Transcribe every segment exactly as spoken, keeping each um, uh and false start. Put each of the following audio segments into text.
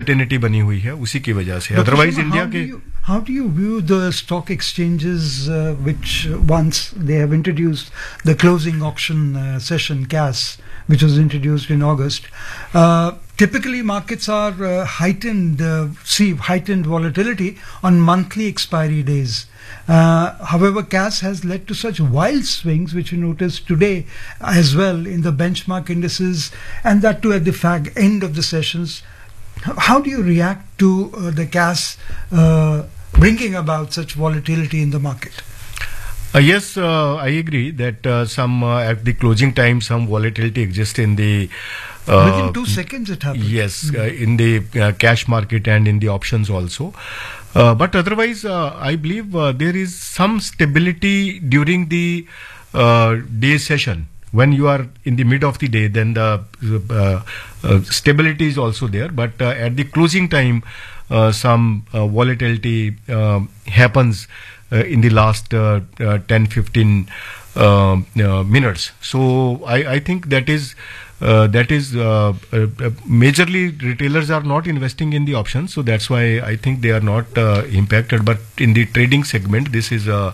Uncertainty बनी हुई है उसी की वजह से. अदरवाइज इंडिया के how do you view the stock exchanges uh, which once they have introduced the closing auction uh, session C A S, which was introduced in August? Uh, typically markets are uh, heightened, uh, see heightened volatility on monthly expiry days. Uh, however, C A S has led to such wild swings, which you notice today as well in the benchmark indices, and that too at the fag end of the sessions. How do you react to uh, the C A S uh, bringing about such volatility in the market? Uh, yes, uh, I agree that uh, some uh, at the closing time some volatility exists in the uh, within two seconds it happens. Yes, mm-hmm. uh, in the uh, cash market and in the options also. Uh, but otherwise, uh, I believe uh, there is some stability during the uh, day session. When you are in the mid of the day, then the uh, uh, stability is also there. But uh, at the closing time, uh, some uh, volatility uh, happens uh, in the last uh, uh, ten to fifteen uh, uh, minutes. So I, I think that is uh, that is uh, uh, majorly retailers are not investing in the options. So that's why I think they are not uh, impacted. But in the trading segment, this is a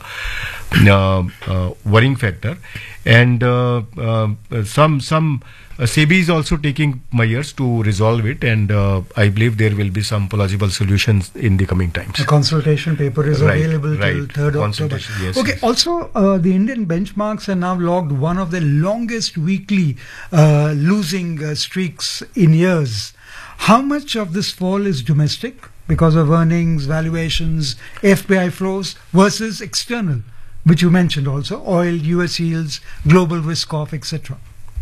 uh, uh, worrying factor. And uh, uh, some some uh, SEBI is also taking measures to resolve it, and uh, I believe there will be some plausible solutions in the coming times. The consultation paper is right, available right. till third October. Yes, okay. Yes. Also, uh, the Indian benchmarks are now logged one of the longest weekly uh, losing uh, streaks in years. How much of this fall is domestic because of earnings, valuations, F P I flows versus external, which you mentioned also, oil, U S yields, global risk off, et cetera?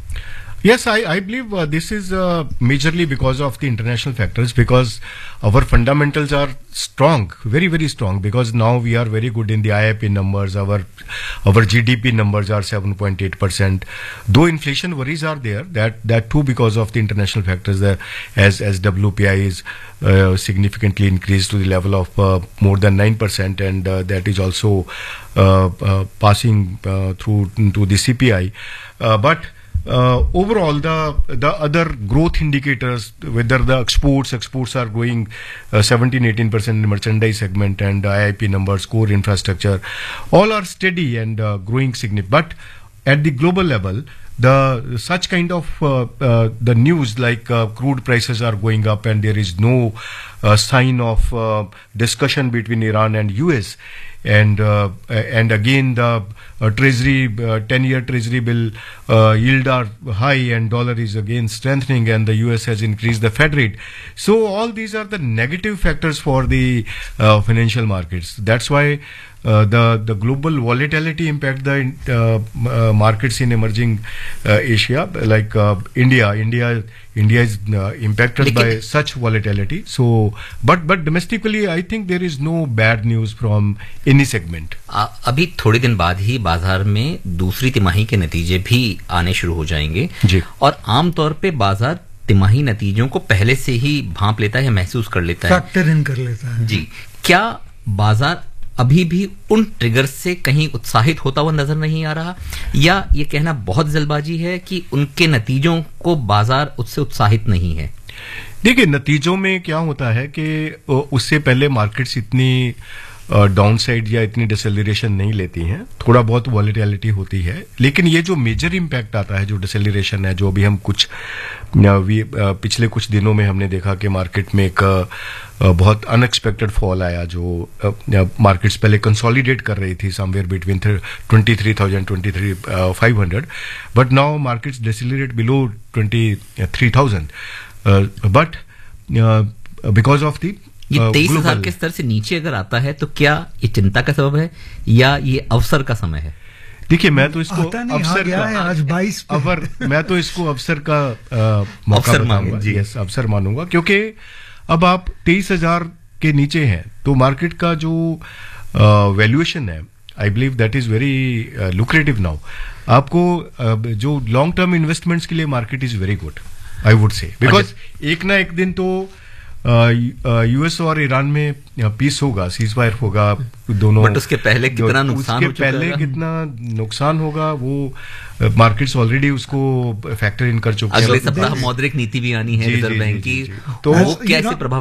Yes, I, I believe uh, this is uh, majorly because of the international factors, because our fundamentals are strong, very, very strong, because now we are very good in the I I P numbers, our our G D P numbers are seven point eight percent. Though inflation worries are there, that, that too because of the international factors, uh, as, as W P I is uh, significantly increased to the level of uh, more than nine percent, and uh, that is also uh, uh, passing uh, through to the C P I. Uh, but Uh, overall, the the other growth indicators, whether the exports exports are growing uh, seventeen to eighteen percent in the merchandise segment, and I I P numbers, core infrastructure, all are steady and uh, growing significantly. But at the global level, the such kind of uh, uh, the news like uh, crude prices are going up, and there is no uh, sign of uh, discussion between Iran and U S. And uh, and again the uh, treasury uh, ten year treasury bill uh, yield are high, and dollar is again strengthening, and the U S has increased the Fed rate. So all these are the negative factors for the uh, financial markets. That's why uh, the the global volatility impact the uh, uh, markets in emerging uh, Asia, like uh, India. India India is uh, impacted by such volatility. So, but but domestically, I think there is no bad news from any segment. आ, अभी थोड़े दिन बाद ही बाजार में दूसरी तिमाही के नतीजे भी आने शुरू हो जाएंगे जी। और आमतौर पे बाजार तिमाही नतीजों को पहले से ही भांप लेता है, महसूस कर लेता है, फैक्टर इन कर लेता है जी। क्या बाजार अभी भी उन ट्रिगर से कहीं उत्साहित होता हुआ नजर नहीं आ रहा, या ये कहना बहुत जल्दबाजी है कि उनके नतीजों को बाजार उससे उत्साहित नहीं है? देखिए, नतीजों में क्या होता है कि उससे पहले मार्केट्स इतनी डाउन साइड या इतनी डिसेलरेशन नहीं लेती हैं, थोड़ा बहुत वॉलेटिलिटी होती है, लेकिन ये जो मेजर इम्पैक्ट आता है, जो डिसेलरेशन है, जो अभी हम कुछ पिछले कुछ दिनों में हमने देखा कि मार्केट में एक बहुत अनएक्सपेक्टेड फॉल आया, जो मार्केट्स पहले कंसोलिडेट कर रही थी somewhere between twenty three thousand twenty three five hundred, but now markets decelerate below twenty three thousand, but because of the ये तेईस हजार के स्तर से नीचे अगर आता है तो क्या ये चिंता का सबब है या ये अवसर का समय है? देखिए, मैं तो इसको अवसर का है आज बाईस अवर मैं तो इसको अवसर का आ, मौका बताऊंगा, यस अवसर मानूंगा, क्योंकि अब आप तेईस हजार के नीचे हैं तो मार्केट का जो वैल्यूएशन है, I believe that is very lucrative now. आपको uh, जो लॉन्ग टर्म इन्वेस्टमेंट्स के लिए market is very good, I would say, because एक ना एक दिन तो यूएस और ईरान में पीस होगा, सीज फायर होगा दोनों, बट उसके पहले कितना नुकसान उसके पहले कितना नुकसान होगा वो मार्केट्स ऑलरेडी उसको फैक्टर इन कर चुके हैं. अगले सप्ताह मौद्रिक नीति भी आनी है रिजर्व बैंक की, तो वो कैसे प्रभाव